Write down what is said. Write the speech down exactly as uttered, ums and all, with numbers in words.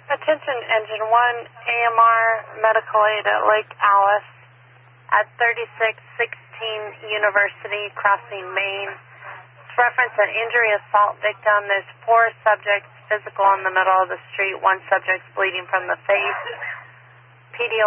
Attention Engine one, A M R Medical Aid at Lake Alice at thirty-six sixteen University Crossing, Maine. It's reference an injury assault victim. There's four subjects physical in the middle of the street. One subject's bleeding from the face. P D